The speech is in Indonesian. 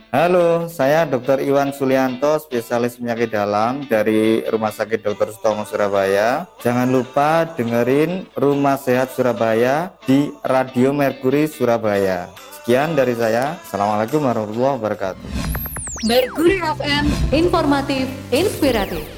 Halo, saya Dr. Iwan Sulianto, spesialis penyakit dalam dari Rumah Sakit Dr. Sutomo Surabaya. Jangan lupa dengerin Rumah Sehat Surabaya di Radio Merkuri Surabaya. Sekian dari saya. Assalamualaikum warahmatullahi wabarakatuh. Merkuri FM, informatif, inspiratif.